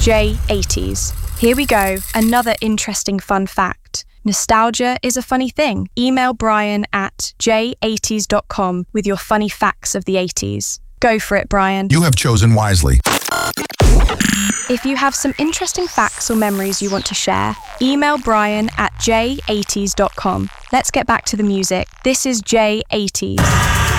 J80s. Here we go, another interesting fun fact. Nostalgia is a funny thing. Email Brian at j80s.com with your funny facts of the 80s. Go for it, Brian. You have chosen wisely. If you have some interesting facts or memories you want to share, email Brian at j80s.com. Let's get back to the music. This is J80s.